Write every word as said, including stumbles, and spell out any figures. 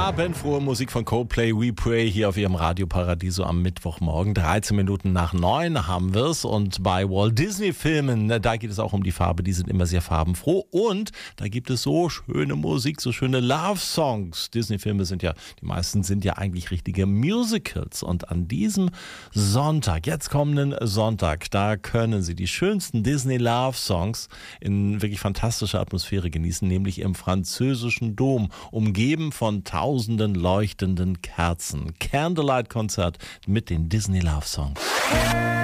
Farbenfrohe Musik von Coldplay, We Pray hier auf Ihrem Radio Paradiso am Mittwochmorgen. dreizehn Minuten nach neun haben wir es und bei Walt Disney Filmen, da geht es auch um die Farbe, die sind immer sehr farbenfroh und da gibt es so schöne Musik, so schöne Love-Songs. Disney-Filme sind ja, die meisten sind ja eigentlich richtige Musicals und an diesem Sonntag, jetzt kommenden Sonntag, da können Sie die schönsten Disney-Love-Songs in wirklich fantastischer Atmosphäre genießen, nämlich im französischen Dom, umgeben von tausenden leuchtenden Kerzen. Candlelight-Konzert mit den Disney Love Songs.